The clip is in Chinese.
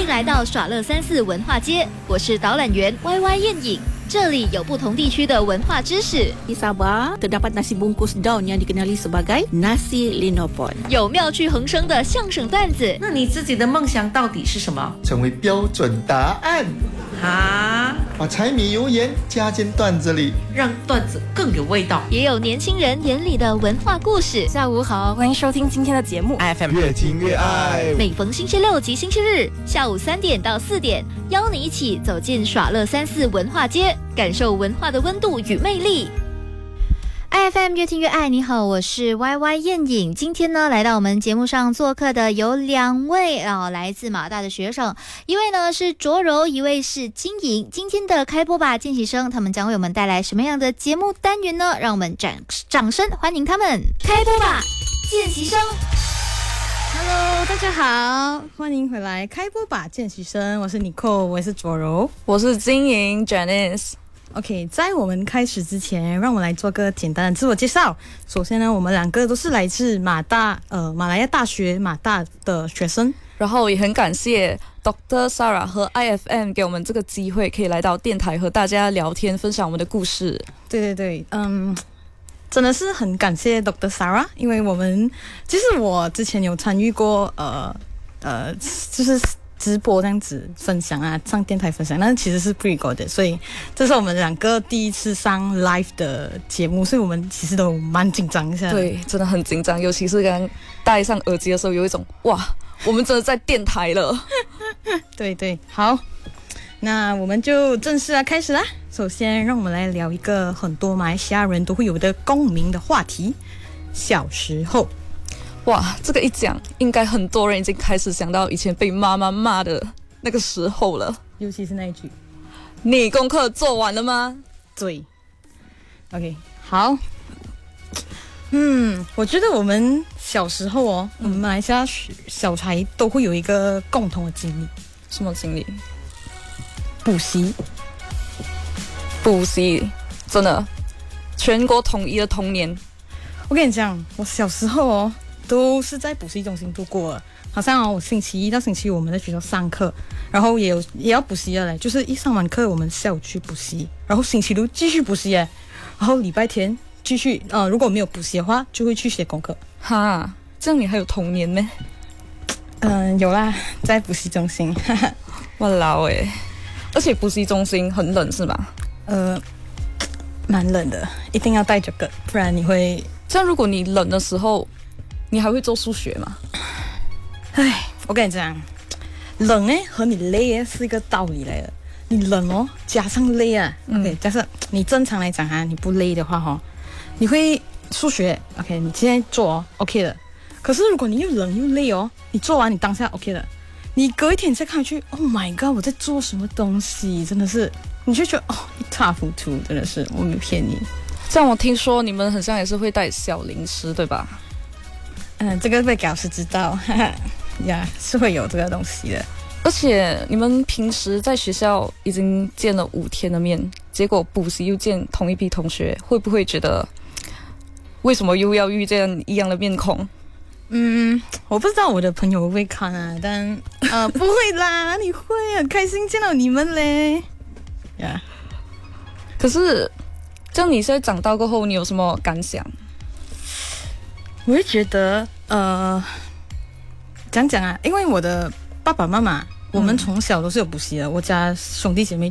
迎来到耍乐34文化街，我是导览员 YY 燕影。这里有不同地区的文化知识。 Di Sabah terdapat nasi bungkus daun yang dikenali sebagai nasi linopon。 有妙趣横生的相声段子。 那你自己的梦想到底是什么？ 成为标准答案。把柴米油盐加进段子里， 让段子更有味道。 也有年轻人眼里的文化故事。 下午好，欢迎收听今天的节目 FM 越听越爱。 每逢星期六及星期日下午3点到4点，邀你一起走进耍乐34文化街，感受文化的温度与魅力。IFM 越听越爱，你好，我是 YY 燕影。今天呢，来到我们节目上做客的有2位来自马大的学生，一位呢是卓柔，一位是金莹。今天的开播吧见习生，他们将为我们带来什么样的节目单元呢？让我们掌声欢迎他们！开播吧见习生。 Hello， 大家好，欢迎回来开播吧见习生，我是 Nicole， 我也是卓柔， 我是金莹 Janice。OK， 在我们开始之前，让我来做个简单的自我介绍。首先呢，我们2个都是来自马来亚大学马大的学生， 然后也很感谢 Dr. Sarah 和 IFM 给我们这个机会，可以来到电台和大家聊天，分享我们的故事。 对，真的是很感谢 Dr. Sarah， 因为其实我之前有参与过就是直播这样子分享啊，上电台分享，但是其实是 pre-record 的，所以这是我们2个第一次上 live 的节目，所以我们其实都蛮紧张一下的。 对，真的很紧张，尤其是刚戴上耳机的时候，有一种哇，我们真的在电台了。 对，好，那我们就正式开始啦。首先，让我们来聊一个很多马来西亚人都会有的共鸣的话题——小时候。 哇，这个一讲，应该很多人已经开始想到以前被妈妈骂的那个时候了。 尤其是那一句：“ 你功课做完了吗？” 对。OK， 好。我觉得我们小时候我们马来西亚小孩都会有一个共同的经历。 什么经历？ 补习， 真的，全国统一的童年。 我跟你讲，我小时候都是在补习中心度过的。好像我星期一到星期五我们在学校上课，然后也要补习的嘞，就是一上完课我们下午去补习，然后星期六继续补习耶，然后礼拜天继续如果没有补习的话就会去写功课。 哈，这样你还有童年咩？ 有啦，在补习中心。 哇老诶，而且补习中心很冷是吧？ 蛮冷的，一定要带着个，不然你会。 这样如果你冷的时候，你还会做数学吗？ 我跟你讲，冷和你累是一个道理来的。你冷加上累啊，OK，假设你正常来讲你不累的话你会数学 OK， 你现在做OK 的。可是如果你又冷又累你做完你当下 OK 的，你隔一天你再看回去 ，Oh my God， 我在做什么东西？真的是，你就觉得一塌糊涂，真的是，我没骗你。 这样我听说你们很像也是会带小零食，对吧？ 这个被老师知道，呀，是会有这个东西的。 而且你们平时在学校已经见了5天的面，结果补习又见同一批同学，会不会觉得为什么又要遇见一样的面孔？ 我不知道我的朋友会不会看但不会啦，你会很开心见到你们嘞。呀， 可是这样你现在长大过后，你有什么感想？ 我会觉得讲因为我的爸爸妈妈我们从小都是有补习的，我家兄弟姐妹